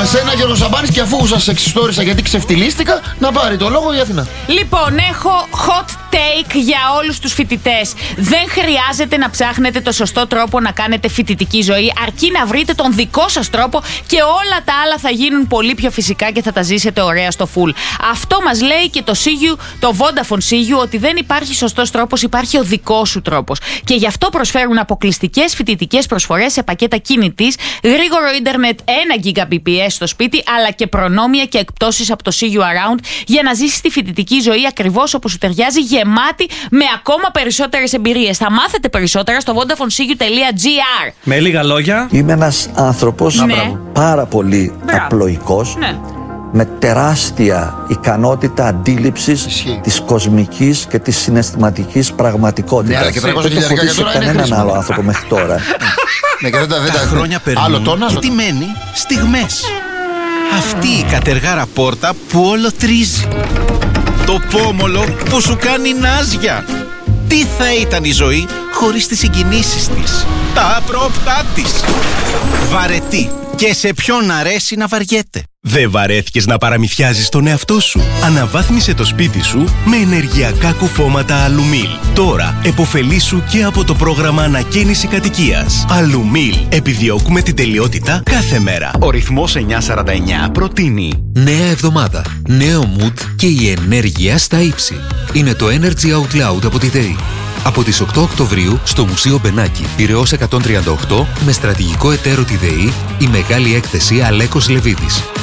με σένα, Γιώργο Σαμπάνης, και αφού σας εξιστόρισα γιατί ξεφτυλίστηκα, να πάρει το λόγο η Αθηνά. Λοιπόν, έχω hot take για όλους τους φοιτητές. Δεν χρειάζεται να ψάχνετε το σωστό τρόπο να κάνετε φοιτητική ζωή, αρκεί να βρείτε τον δικό σας τρόπο και όλα τα άλλα θα γίνουν πολύ πιο φυσικά και θα τα ζήσετε ωραία στο full. Αυτό μας λέει και το Vodafone Sigu, ότι δεν υπάρχει σωστός τρόπος, υπάρχει ο δικός σου τρόπος. Και γι' αυτό προσφέρουν αποκλειστικές φοιτητικές προσφορές σε πακέτα κινητής, γρήγορο ίντερνετ 1 Gbps στο σπίτι, αλλά και προνόμια και εκπτώσεις από το Sigu Around για να ζήσεις τη φοιτητική ζωή ακριβώς όπως σου ταιριάζει, γεμάτη με ακόμα περισσότερες εμπειρίες. Θα μάθετε περισσότερα στο VodafoneSigu.gr. Με λίγα λόγια, είμαι ένας άνθρωπος πάρα πολύ απλοϊκός, με τεράστια ικανότητα αντίληψης της κοσμικής και της συναισθηματικής πραγματικότητας. Ναι, και δεν έχω φωτίσει κανέναν άλλο άνθρωπο μέχρι τώρα. Ναι, και τα χρόνια περνούν και τι μένει? Στιγμές. Αυτή η κατεργάρα πόρτα που όλο τρίζει. Το πόμολο που σου κάνει νάζια. Τι θα ήταν η ζωή χωρίς τις συγκινήσεις της, τα απρόπτά της? Βαρετή. Και σε ποιον αρέσει να βαριέται? Δεν βαρέθηκες να παραμυθιάζεις τον εαυτό σου? Αναβάθμισε το σπίτι σου με ενεργειακά κουφώματα Αλουμίλ. Τώρα επωφελήσου και από το πρόγραμμα ανακαίνιση κατοικίας. Αλουμίλ. Επιδιώκουμε την τελειότητα κάθε μέρα. Ο ρυθμός 949 προτείνει νέα εβδομάδα, νέο mood και η ενέργεια στα ύψη. Είναι το Energy Out Loud από τη ΔΕΗ. Από τις 8 Οκτωβρίου στο Μουσείο Μπενάκη, Πειραιώς 138, με στρατηγικό εταίρο τη ΔΕΗ, η μεγάλη έκθεση Αλέκος Λεβίδης.